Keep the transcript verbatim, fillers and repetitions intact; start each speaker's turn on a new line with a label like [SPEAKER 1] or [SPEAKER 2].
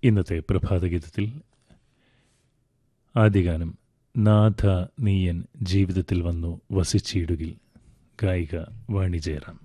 [SPEAKER 1] ഇന്നത്തെ പ്രഭാതഗീതത്തിൽ ആദ്യഗാനം നാഥ നീയൻ ജീവിതത്തിൽ വന്നു വസിച്ചിടുകിൽ, ഗായിക വാണി ജയറാം.